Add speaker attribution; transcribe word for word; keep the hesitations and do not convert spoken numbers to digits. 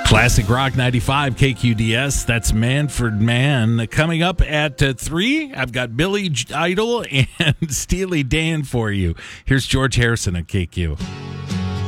Speaker 1: Classic Rock ninety-five K Q D S. That's Manfred Mann. Coming up at uh, three, I've got Billy Idol and Steely Dan for you. Here's George Harrison at K Q.